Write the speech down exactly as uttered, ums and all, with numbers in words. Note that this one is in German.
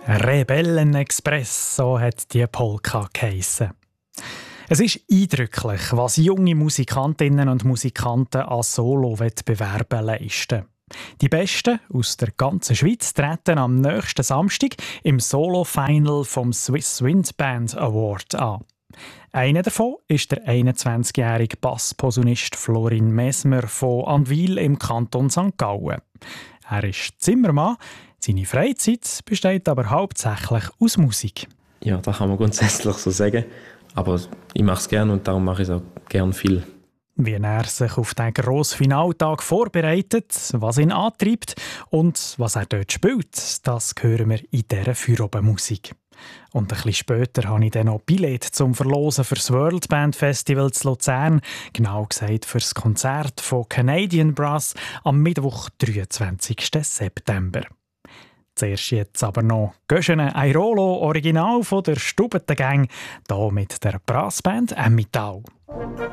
Rebellenexpress, so hat die Polka geheissen. Es ist eindrücklich, was junge Musikantinnen und Musikanten an Solo-Wettbewerben leisten. Die Besten aus der ganzen Schweiz treten am nächsten Samstag im Solo-Final vom Swiss Wind Band Award an. Einer davon ist der einundzwanzigjährige Bassposaunist Florin Mesmer von Annwil im Kanton Sankt Gallen. Er ist Zimmermann, seine Freizeit besteht aber hauptsächlich aus Musik. Ja, das kann man grundsätzlich so sagen. Aber ich mache es gerne und darum mache ich es auch gerne viel. Wie er sich auf den grossen Finaltag vorbereitet, was ihn antreibt und was er dort spielt, das hören wir in dieser Feierabendmusik. Und ein bisschen später habe ich dann noch Billett zum Verlosen für das World Band Festival zu Luzern, genau gesagt für das Konzert von Canadian Brass am Mittwoch, dreiundzwanzigsten September. Zuerst jetzt aber noch Göschene Airolo, Original von der Stubeten Gang, hier mit der Brassband Emmittal.